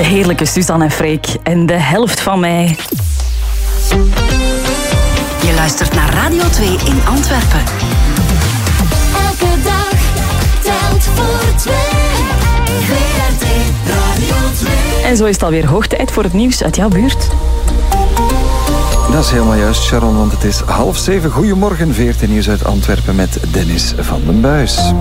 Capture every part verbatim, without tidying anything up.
De heerlijke Suzanne en Freek en de helft van mij. Je luistert naar Radio twee in Antwerpen. Elke dag telt voor twee. V R T Radio twee. En zo is het alweer hoog tijd voor het nieuws uit jouw buurt. Dat is helemaal juist, Sharon, want het is half zeven. Goedemorgen, V R T Nieuws uit Antwerpen met Dennis van den Buis.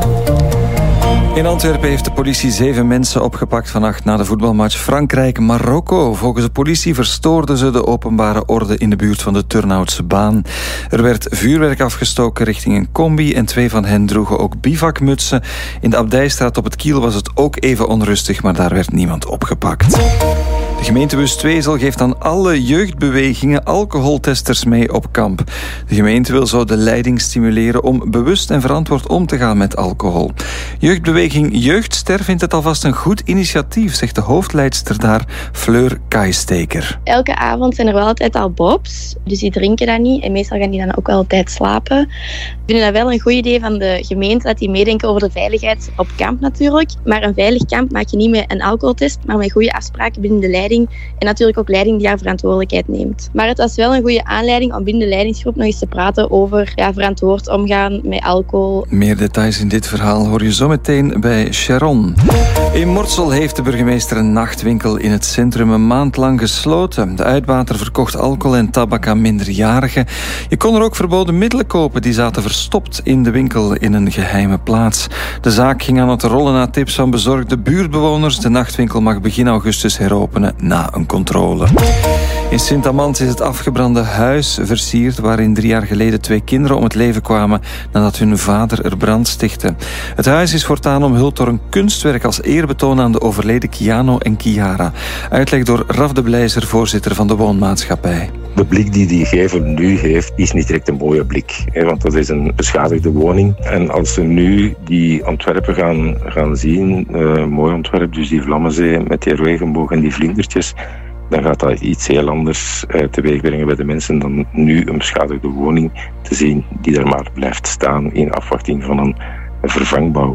In Antwerpen heeft de politie zeven mensen opgepakt vannacht na de voetbalmatch Frankrijk-Marokko. Volgens de politie verstoorden ze de openbare orde in de buurt van de Turnhoutse baan. Er werd vuurwerk afgestoken richting een combi en twee van hen droegen ook bivakmutsen. In de Abdijstraat op het Kiel was het ook even onrustig, maar daar werd niemand opgepakt. De gemeentebus Tweezel geeft aan alle jeugdbewegingen alcoholtesters mee op kamp. De gemeente wil zo de leiding stimuleren om bewust en verantwoord om te gaan met alcohol. Jeugdbeweging Jeugdster vindt het alvast een goed initiatief, zegt de hoofdleidster daar, Fleur Kaisteker. Elke avond zijn er wel altijd al bobs, dus die drinken dat niet en meestal gaan die dan ook wel altijd slapen. Ik vind dat wel een goed idee van de gemeente dat die meedenken over de veiligheid op kamp natuurlijk. Maar een veilig kamp maak je niet met een alcoholtest, maar met goede afspraken binnen de leiding. En natuurlijk ook leiding die haar verantwoordelijkheid neemt. Maar het was wel een goede aanleiding om binnen de leidingsgroep nog eens te praten over ja, verantwoord omgaan met alcohol. Meer details in dit verhaal hoor je zo meteen bij Sharon. In Mortsel heeft de burgemeester een nachtwinkel in het centrum een maand lang gesloten. De uitbater verkocht alcohol en tabak aan minderjarigen. Je kon er ook verboden middelen kopen, die zaten verstopt in de winkel in een geheime plaats. De zaak ging aan het rollen na tips van bezorgde buurtbewoners. De nachtwinkel mag begin augustus heropenen na een controle. In Sint-Amans is het afgebrande huis versierd waarin drie jaar geleden twee kinderen om het leven kwamen nadat hun vader er brand stichtte. Het huis is voortaan omhuld door een kunstwerk als eerbetoon aan de overleden Kiano en Kiara. Uitleg door Raf de Blijzer, voorzitter van de woonmaatschappij. De blik die die gevel nu heeft, is niet direct een mooie blik. Hè, want dat is een beschadigde woning. En als we nu die ontwerpen gaan, gaan zien, uh, mooi ontwerp, dus die Vlammenzee met die regenboog en die vlindertjes, dan gaat dat iets heel anders uh, teweeg brengen bij de mensen dan nu een beschadigde woning te zien die er maar blijft staan in afwachting van een vervangbouw.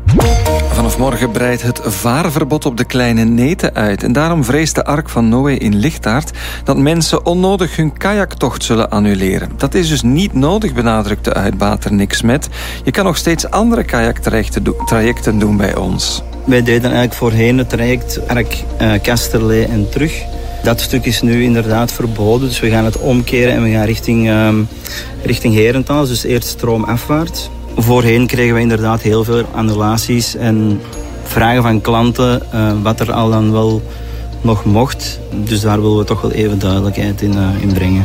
Vanaf morgen breidt het vaarverbod op de Kleine Neten uit. En daarom vreest de Ark van Noé in Lichtaard dat mensen onnodig hun kajaktocht zullen annuleren. Dat is dus niet nodig, benadrukt de uitbater Nick Smet. Je kan nog steeds andere kajaktrajecten doen bij ons. Wij deden eigenlijk voorheen het traject Ark uh, Kasterlee en terug. Dat stuk is nu inderdaad verboden, dus we gaan het omkeren en we gaan richting, uh, richting Herentals, dus eerst stroomafwaarts. Voorheen kregen we inderdaad heel veel annulaties en vragen van klanten uh, wat er al dan wel nog mocht. Dus daar willen we toch wel even duidelijkheid in, uh, in brengen.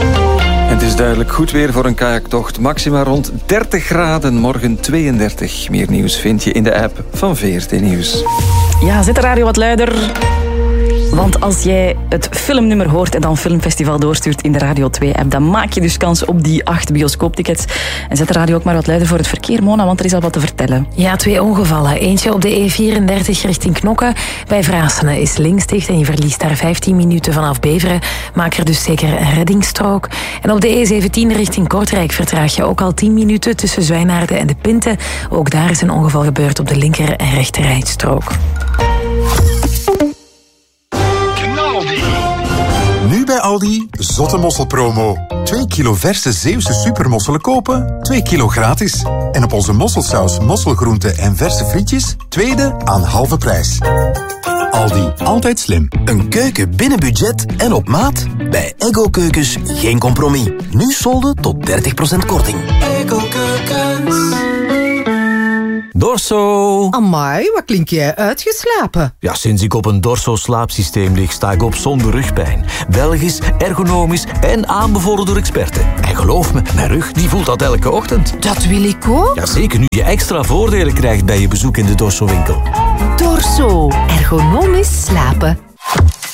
En het is duidelijk goed weer voor een kajaktocht. Maxima rond dertig graden, morgen tweeëndertig. Meer nieuws vind je in de app van V R T Nieuws. Ja, zet de radio wat luider. Want als jij het filmnummer hoort en dan Filmfestival doorstuurt in de Radio twee-app, dan maak je dus kans op die acht bioscooptickets. En zet de radio ook maar wat luider voor het verkeer, Mona, want er is al wat te vertellen. Ja, twee ongevallen. Eentje op de E vierendertig richting Knokke. Bij Vraassene is links dicht en je verliest daar vijftien minuten vanaf Beveren. Maak er dus zeker een reddingsstrook. En op de E zeventien richting Kortrijk vertraag je ook al tien minuten tussen Zwijnaarden en de Pinte. Ook daar is een ongeval gebeurd op de linker- en rechterrijstrook. Nu bij Aldi, zotte mosselpromo. twee kilo verse Zeeuwse supermosselen kopen, twee kilo gratis. En op onze mosselsaus, mosselgroenten en verse frietjes, tweede aan halve prijs. Aldi, altijd slim. Een keuken binnen budget en op maat? Bij Eggo Keukens geen compromis. Nu solden tot dertig procent korting. Eggo Keukens. Dorso. Amai, wat klink jij uitgeslapen? Ja, sinds ik op een Dorso-slaapsysteem lig, sta ik op zonder rugpijn. Belgisch, ergonomisch en aanbevolen door experten. En geloof me, mijn rug die voelt dat elke ochtend. Dat wil ik ook. Jazeker, nu je extra voordelen krijgt bij je bezoek in de Dorso-winkel. Dorso, ergonomisch slapen.